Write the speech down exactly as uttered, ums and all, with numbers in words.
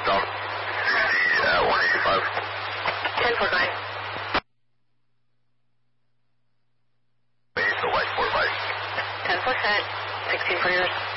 South sixty at one eighty-five. ten four nine. Base, the white four bike. ten percent, sixteen for yours.